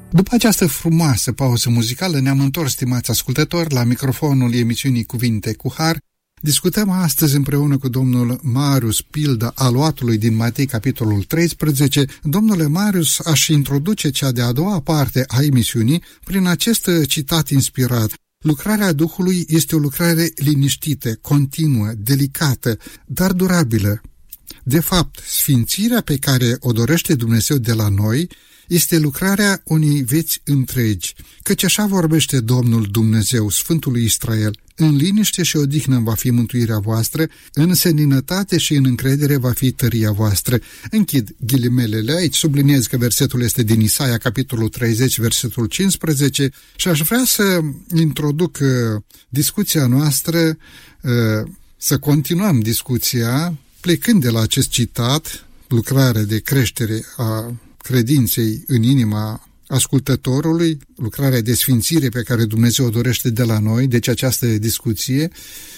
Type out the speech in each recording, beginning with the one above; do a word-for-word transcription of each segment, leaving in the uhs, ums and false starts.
După această frumoasă pauză muzicală ne-am întors, stimați ascultători, la microfonul emisiunii Cuvinte cu Har. Discutăm astăzi împreună cu domnul Marius Pilda Aluatului din Matei, capitolul treisprezece. Domnule Marius, aș introduce cea de-a doua parte a emisiunii prin acest citat inspirat. Lucrarea Duhului este o lucrare liniștită, continuă, delicată, dar durabilă. De fapt, sfințirea pe care o dorește Dumnezeu de la noi este lucrarea unei vieți întregi, căci așa vorbește Domnul Dumnezeu, Sfântul lui Israel. În liniște și odihnă va fi mântuirea voastră, în seninătate și în încredere va fi tăria voastră. Închid ghilimelele aici, subliniez că versetul este din Isaia, capitolul treizeci, versetul cincisprezece, și aș vrea să introduc uh, discuția noastră, uh, să continuăm discuția, plecând de la acest citat, lucrare de creștere a credinței în inima ascultătorului, lucrarea de sfințire pe care Dumnezeu o dorește de la noi, deci această discuție,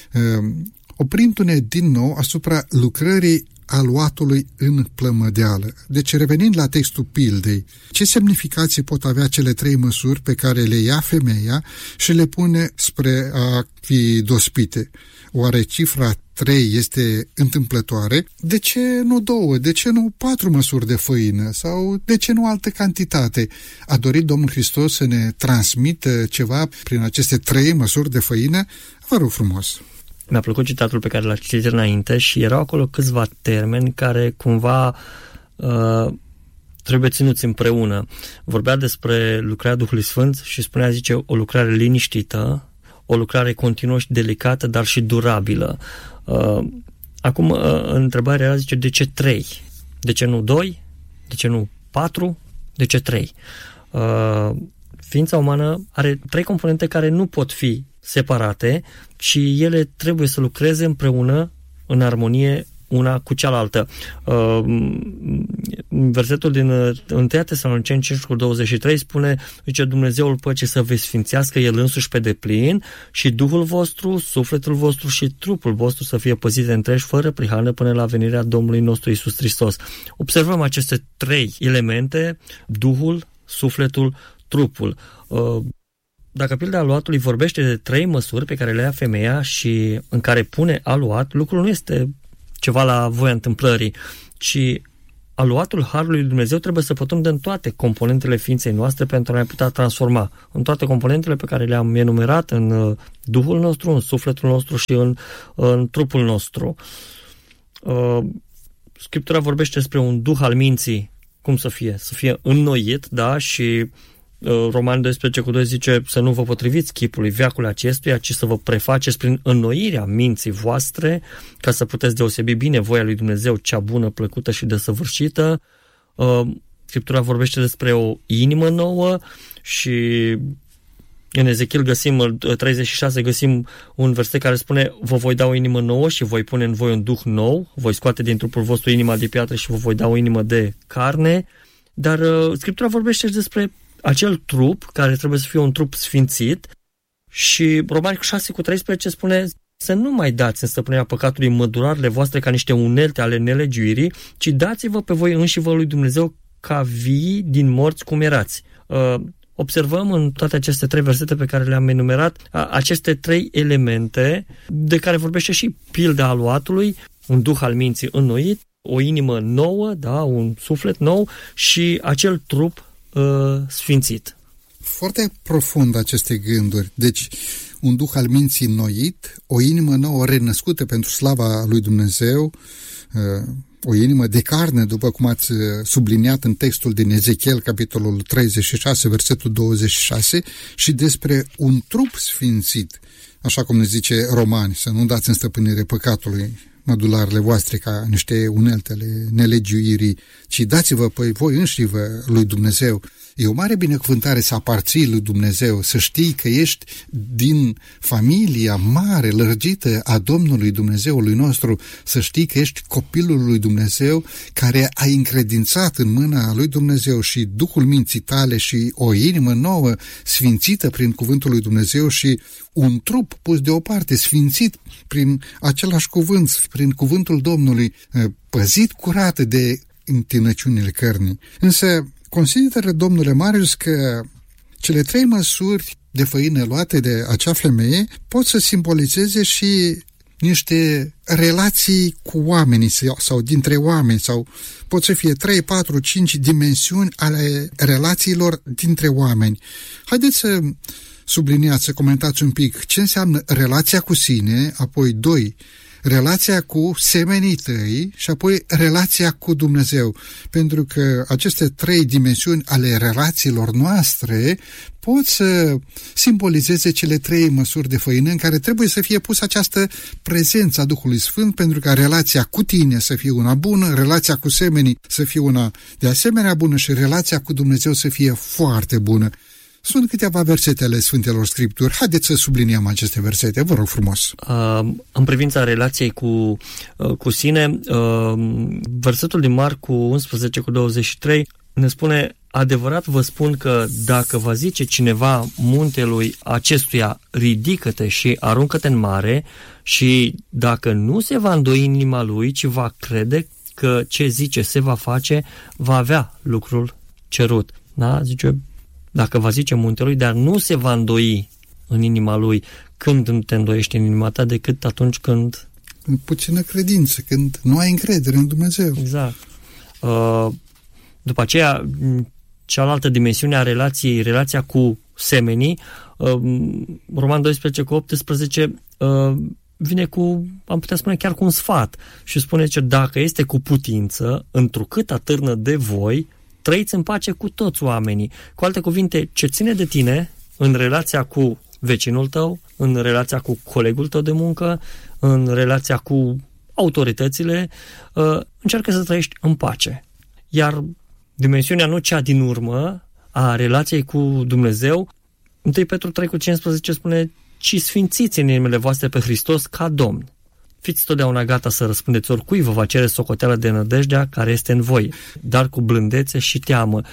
oprindu-ne din nou asupra lucrării aluatului în plămădeală. Deci, revenind la textul pildei, ce semnificații pot avea cele trei măsuri pe care le ia femeia și le pune spre a fi dospite? Oare cifra trei este întâmplătoare? De ce nu două? De ce nu patru măsuri de făină? Sau de ce nu altă cantitate? A dorit Domnul Hristos să ne transmită ceva prin aceste trei măsuri de făină? Vă rog frumos! Mi-a plăcut citatul pe care l-a citit înainte și erau acolo câțiva termeni care cumva uh, trebuie ținuți împreună. Vorbea despre lucrarea Duhului Sfânt și spunea, zice, o lucrare liniștită, o lucrare continuă și delicată, dar și durabilă. Uh, acum, uh, întrebarea era, zice, de ce trei? De ce nu doi? De ce nu patru? De ce trei? Uh, ființa umană are trei componente care nu pot fi separate, și ele trebuie să lucreze împreună în armonie una cu cealaltă. Versetul din unu Tesaloniceni cinci cu douăzeci și trei spune, zice, Dumnezeul păcii să vă sfințească El însuși pe deplin și Duhul vostru, sufletul vostru și trupul vostru să fie păzite întregi fără prihană până la venirea Domnului nostru Iisus Hristos. Observăm aceste trei elemente, Duhul, sufletul, trupul. Dacă pilda aluatului vorbește de trei măsuri pe care le ia femeia și în care pune aluat, lucrul nu este ceva la voia întâmplării, ci aluatul Harului lui Dumnezeu trebuie să pătrundă în toate componentele ființei noastre pentru a ne putea transforma, în toate componentele pe care le-am enumerat, în Duhul nostru, în sufletul nostru și în, în trupul nostru. Scriptura vorbește despre un duh al minții, cum să fie? Să fie înnoit, da, și Romani doisprezece cu doi zice să nu vă potriviți chipului veacului acestuia, ci să vă prefaceți prin înnoirea minții voastre, ca să puteți deosebi bine voia lui Dumnezeu, cea bună, plăcută și desăvârșită. Scriptura vorbește despre o inimă nouă și în Ezechiel găsim, treizeci și șase, găsim un verset care spune, vă voi da o inimă nouă și voi pune în voi un duh nou, voi scoate din trupul vostru inima de piatră și vă voi da o inimă de carne. Dar Scriptura vorbește și despre acel trup care trebuie să fie un trup sfințit și Romani șase cu treisprezece spune să nu mai dați în stăpânirea păcatului mădurarele voastre ca niște unelte ale nelegiuirii, ci dați-vă pe voi înșivă lui Dumnezeu ca vii din morți cum erați. Observăm în toate aceste trei versete pe care le-am enumerat aceste trei elemente de care vorbește și pilda aluatului, un duh al minții înnoit, o inimă nouă, da, un suflet nou și acel trup sfințit. Foarte profund aceste gânduri. Deci, un duh al minții înnoit, o inimă nouă renăscută pentru slava lui Dumnezeu, o inimă de carne, după cum ați subliniat în textul din Ezechiel, capitolul treizeci și șase, versetul douăzeci și șase, și despre un trup sfințit, așa cum ne zice Romani, să nu dați în stăpânire păcatului mădularele voastre ca niște uneltele nelegiuirii, ci dați-vă pe voi înșivă lui Dumnezeu. E o mare binecuvântare să aparții lui Dumnezeu, să știi că ești din familia mare, lărgită a Domnului Dumnezeului nostru, să știi că ești copilul lui Dumnezeu care ai încredințat în mâna lui Dumnezeu și Duhul minții tale și o inimă nouă, sfințită prin cuvântul lui Dumnezeu și un trup pus deoparte, sfințit prin același cuvânt, prin cuvântul Domnului, păzit curat de întinăciunile cărnii. Însă, Consideră domnule Marius că cele trei măsuri de făină luate de acea femeie pot să simbolizeze și niște relații cu oamenii sau, sau dintre oameni, sau pot să fie trei, patru, cinci dimensiuni ale relațiilor dintre oameni. Haideți să subliniați, să comentați un pic ce înseamnă relația cu sine, apoi doi, relația cu semenii tăi și apoi relația cu Dumnezeu. Pentru că aceste trei dimensiuni ale relațiilor noastre pot să simbolizeze cele trei măsuri de făină în care trebuie să fie pusă această prezență a Duhului Sfânt, pentru ca relația cu tine să fie una bună, relația cu semenii să fie una de asemenea bună și relația cu Dumnezeu să fie foarte bună. Sunt câteva versete ale Sfintelor Scripturi. Haideți să subliniem aceste versete, vă rog frumos. Uh, în privința relației cu, uh, cu sine, uh, versetul din Marcu unsprezece cu douăzeci și trei ne spune: adevărat vă spun că dacă va zice cineva muntelui acestuia, ridică-te și aruncă-te în mare, și dacă nu se va îndoi în inima lui, ci va crede că ce zice se va face, va avea lucrul cerut. Da? Zice, dacă va zice muntelui, dar nu se va îndoi în inima lui. Când nu te îndoiești în inima ta? Decât atunci când... În puțină credință, când nu ai încredere în Dumnezeu. Exact. Uh, după aceea, cealaltă dimensiune a relației, relația cu semenii, uh, Roman doisprezece cu optsprezece, uh, vine cu, am putea spune, chiar cu un sfat. Și spune că dacă este cu putință, întrucât atârnă de voi, trăiți în pace cu toți oamenii. Cu alte cuvinte, ce ține de tine în relația cu vecinul tău, în relația cu colegul tău de muncă, în relația cu autoritățile, încearcă să trăiești în pace. Iar dimensiunea nu cea din urmă a relației cu Dumnezeu, întâi Petru trei cu cincisprezece spune: ci sfințiți în inimile voastre pe Hristos ca Domn. Fiți totdeauna gata să răspundeți oricui vă va cere socoteală de nădejdea care este în voi, dar cu blândețe și teamă.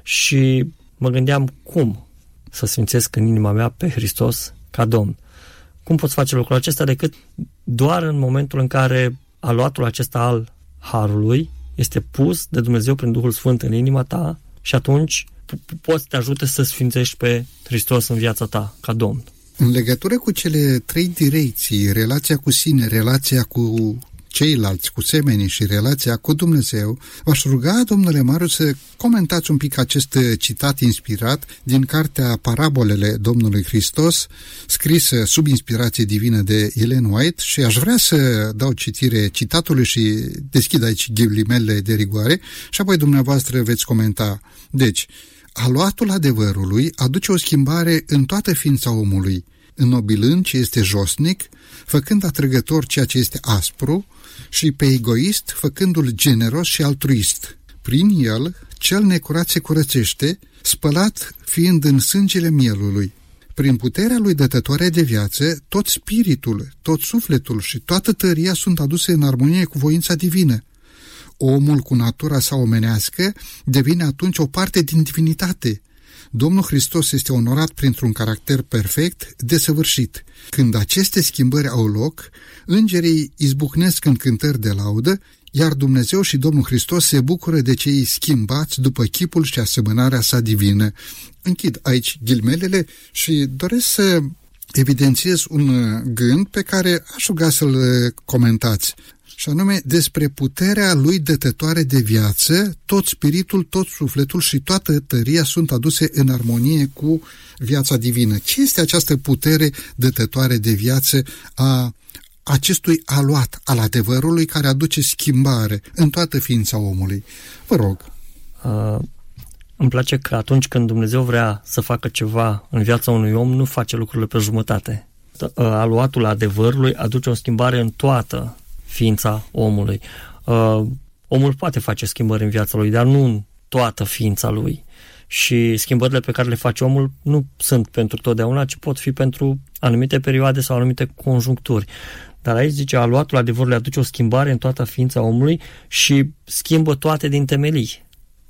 Și mă gândeam, cum să sfințesc în inima mea pe Hristos ca Domn? Cum poți face lucrul acesta decât doar în momentul în care aluatul acesta al Harului este pus de Dumnezeu prin Duhul Sfânt în inima ta și atunci poți să te ajute să sfințești pe Hristos în viața ta ca Domn. În legătură cu cele trei direcții, relația cu sine, relația cu ceilalți, cu semenii și relația cu Dumnezeu, v-aș ruga, domnule Marius, să comentați un pic acest citat inspirat din cartea Parabolele Domnului Hristos, scrisă sub inspirație divină de Ellen White, și aș vrea să dau citire citatului și deschid aici ghilimele de rigoare și apoi dumneavoastră veți comenta. Deci, aluatul adevărului aduce o schimbare în toată ființa omului, înnobilând ce este josnic, făcând atrăgător ceea ce este aspru, și pe egoist făcându-l generos și altruist. Prin el, cel necurat se curățește, spălat fiind în sângele mielului. Prin puterea lui dătătoare de viață, tot spiritul, tot sufletul și toată tăria sunt aduse în armonie cu voința divină. Omul cu natura sa omenească devine atunci o parte din divinitate. Domnul Hristos este onorat printr-un caracter perfect, desăvârșit. Când aceste schimbări au loc, îngerii izbucnesc în cântări de laudă, iar Dumnezeu și Domnul Hristos se bucură de cei schimbați după chipul și asemănarea sa divină. Închid aici ghilmelele și doresc să evidențiez un gând pe care aș ruga să-l comentați. Și anume, despre puterea lui dătătoare de viață, tot spiritul, tot sufletul și toată tăria sunt aduse în armonie cu viața divină. Ce este această putere dătătoare de viață a acestui aluat al adevărului care aduce schimbare în toată ființa omului? Vă rog. Uh, îmi place că atunci când Dumnezeu vrea să facă ceva în viața unui om, nu face lucrurile pe jumătate. Uh, aluatul adevărului aduce o schimbare în toată ființa omului. Uh, omul poate face schimbări în viața lui, dar nu în toată ființa lui. Și schimbările pe care le face omul nu sunt pentru totdeauna, ci pot fi pentru anumite perioade sau anumite conjuncturi. Dar aici zice, aluatul adevărului aduce o schimbare în toată ființa omului și schimbă toate din temelii.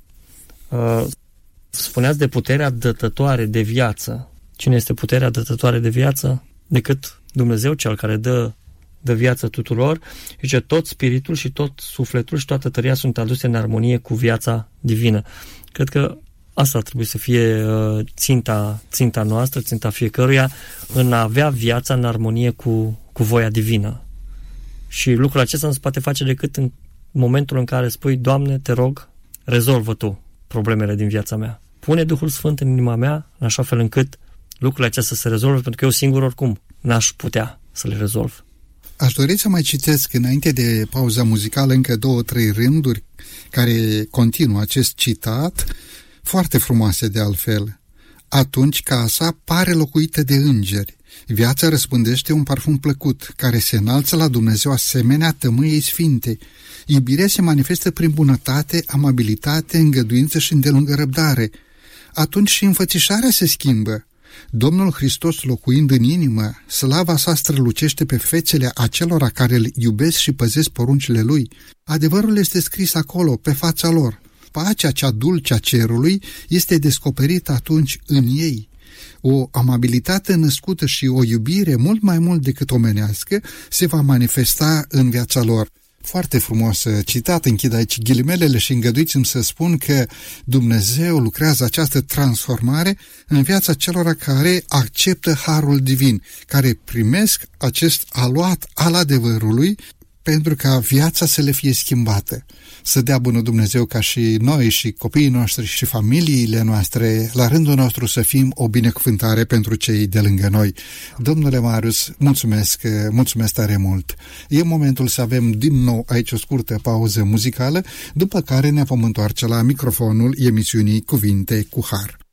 Uh, spuneați de puterea dătătoare de viață. Cine este puterea dătătoare de viață? Decât Dumnezeu, cel care dă de viață tuturor. Zice, tot spiritul și tot sufletul și toată tăria sunt aduse în armonie cu viața divină. Cred că Asta trebuie să fie uh, ținta, ținta noastră, ținta fiecăruia, în a avea viața în armonie cu, cu voia divină. Și lucrul acesta nu se poate face decât în momentul în care spui: Doamne, te rog, rezolvă Tu problemele din viața mea. Pune Duhul Sfânt în inima mea, în așa fel încât lucrurile acestea să se rezolve, pentru că eu singur oricum n-aș putea să le rezolv. Aș dori să mai citesc, înainte de pauza muzicală, încă două, trei rânduri care continuă acest citat, foarte frumoase de altfel. Atunci casa pare locuită de îngeri, viața răspândește un parfum plăcut, care se înalță la Dumnezeu asemenea tămâiei sfinte. Iubirea se manifestă prin bunătate, amabilitate, îngăduință și îndelungă răbdare. Atunci și înfățișarea se schimbă. Domnul Hristos locuind în inimă, slava sa strălucește pe fețele acelora care îl iubesc și păzesc poruncile lui. Adevărul este scris acolo, pe fața lor. Pacea cea dulce a cerului este descoperită atunci în ei. O amabilitate născută și o iubire mult mai mult decât omenească se va manifesta în viața lor. Foarte frumos citat, închid aici ghilimelele și îngăduiți-mi să spun că Dumnezeu lucrează această transformare în viața celor care acceptă harul divin, care primesc acest aluat al adevărului pentru ca viața să le fie schimbată. Să dea bunul Dumnezeu ca și noi și copiii noștri și familiile noastre, la rândul nostru, să fim o binecuvântare pentru cei de lângă noi. Domnule Marius, mulțumesc, mulțumesc tare mult. E momentul să avem din nou aici o scurtă pauză muzicală, după care ne vom întoarce la microfonul emisiunii Cuvinte cu Har.